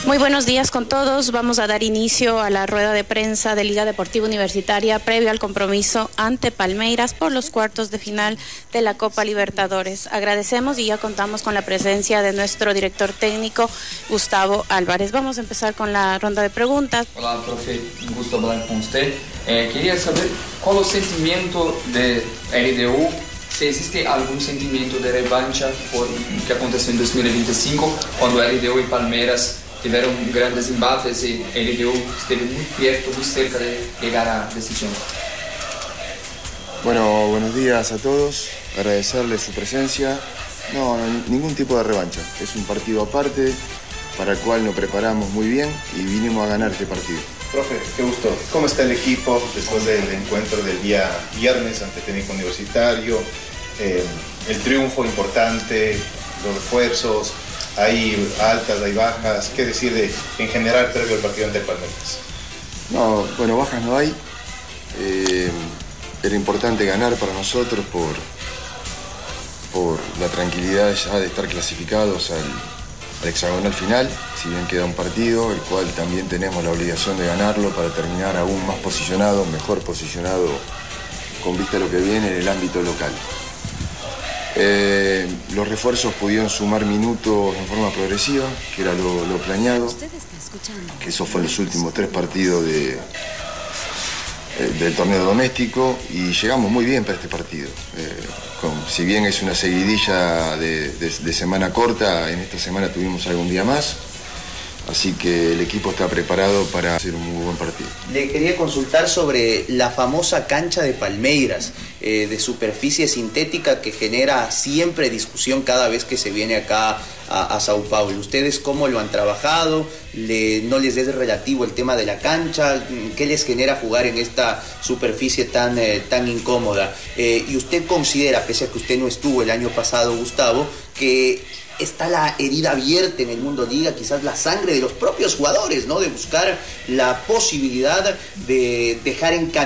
Muy buenos días con todos. Vamos a dar inicio a la rueda de prensa de Liga Deportiva Universitaria previo al compromiso ante Palmeiras por los cuartos de final de la Copa Libertadores. Agradecemos y ya contamos con la presencia de nuestro director técnico, Gustavo Álvarez. Vamos a empezar con la ronda de preguntas. Hola, profe. Un gusto hablar con usted. Quería saber cuál es el sentimiento de LDU, si existe algún sentimiento de revancha por lo que aconteció en 2025, cuando LDU y Palmeiras tuvieron grandes embates y LDU estuvo muy cerca de llegar a decisión. Bueno, buenos días a todos, agradecerles su presencia. No, ningún tipo de revancha, es un partido aparte para el cual nos preparamos muy bien y vinimos a ganar este partido. Profe, qué gusto. ¿Cómo está el equipo después del encuentro del día viernes ante Técnico Universitario? El triunfo importante, los refuerzos, hay altas, hay bajas. ¿Qué decir en general previo al partido ante Palmeiras? No, bueno, bajas no hay. Era importante ganar para nosotros por la tranquilidad ya de estar clasificados al hexagonal final, si bien queda un partido, el cual también tenemos la obligación de ganarlo para terminar aún más posicionado, mejor posicionado con vista a lo que viene en el ámbito local. Los refuerzos pudieron sumar minutos en forma progresiva, que era lo planeado, que eso fue en los últimos 3 partidos del torneo doméstico y llegamos muy bien para este partido. Si bien es una seguidilla de semana corta, en esta semana tuvimos algún día más, así que el equipo está preparado para hacer un muy buen partido. Le quería consultar sobre la famosa cancha de Palmeiras, de superficie sintética que genera siempre discusión cada vez que se viene acá a Sao Paulo. ¿Ustedes cómo lo han trabajado? ¿No les es relativo el tema de la cancha? ¿Qué les genera jugar en esta superficie tan incómoda? ¿Y usted considera, pese a que usted no estuvo el año pasado, Gustavo, que está la herida abierta en el Mundo Liga, quizás la sangre de los propios jugadores, ¿no? De buscar la posibilidad de dejar en